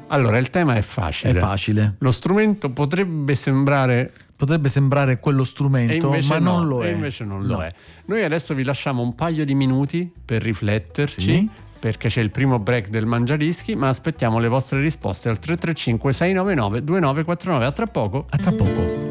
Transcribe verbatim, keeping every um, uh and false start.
Allora, il tema è facile. È facile. Lo strumento potrebbe sembrare... Potrebbe sembrare quello strumento, ma no, non lo e è. invece non No. lo è. Noi adesso vi lasciamo un paio di minuti per rifletterci, Sì. perché c'è il primo break del Mangiadischi, ma aspettiamo le vostre risposte al tre tre cinque sei nove nove due nove quattro nove. A tra poco. A tra poco.